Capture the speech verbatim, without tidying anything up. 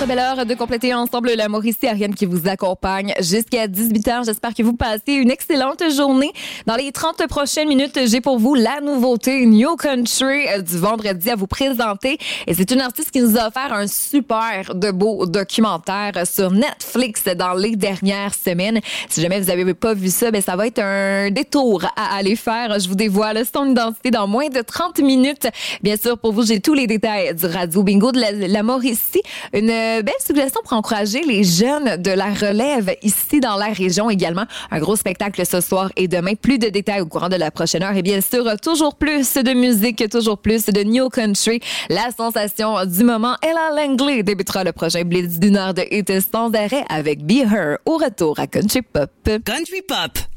belle heure de compléter ensemble la Mauricie Ariane qui vous accompagne jusqu'à dix-huit heures. J'espère que vous passez une excellente journée. Dans les trente prochaines minutes, j'ai pour vous la nouveauté New Country du vendredi à vous présenter. Et c'est une artiste qui nous a offert un super de beau documentaire sur Netflix dans les dernières semaines. Si jamais vous n'avez pas vu ça, ben ça va être un détour à aller faire. Je vous dévoile son identité dans moins de trente minutes. Bien sûr, pour vous, j'ai tous les détails du Radio Bingo de la, la Mauricie. Une belle suggestion pour encourager les jeunes de la relève ici dans la région également. Un gros spectacle ce soir et demain. Plus de détails au courant de la prochaine heure. Et bien sûr, toujours plus de musique, toujours plus de New Country. La sensation du moment, Ella Langley débutera le prochain blitz d'une heure de hit sans arrêt avec Be Her au retour à Country Pop. Country Pop.